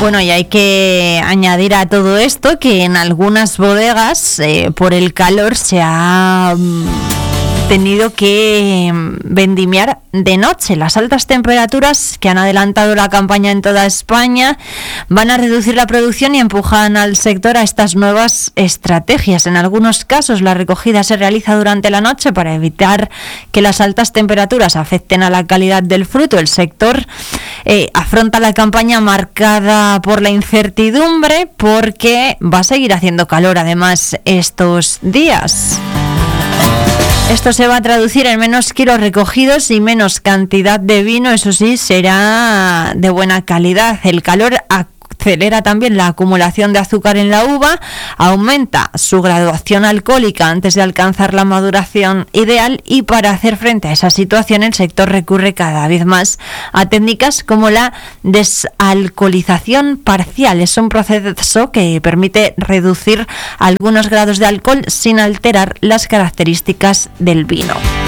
Bueno, y hay que añadir a todo esto que en algunas bodegas, por el calor, se ha tenido que vendimiar de noche. Las altas temperaturas que han adelantado la campaña en toda España van a reducir la producción y empujan al sector a estas nuevas estrategias. En algunos casos la recogida se realiza durante la noche para evitar que las altas temperaturas afecten a la calidad del fruto. El sector afronta la campaña marcada por la incertidumbre porque va a seguir haciendo calor además estos días. Esto se va a traducir en menos kilos recogidos y menos cantidad de vino, eso sí, será de buena calidad. El calor acelera también la acumulación de azúcar en la uva, aumenta su graduación alcohólica antes de alcanzar la maduración ideal, y para hacer frente a esa situación el sector recurre cada vez más a técnicas como la desalcoholización parcial. Es un proceso que permite reducir algunos grados de alcohol sin alterar las características del vino.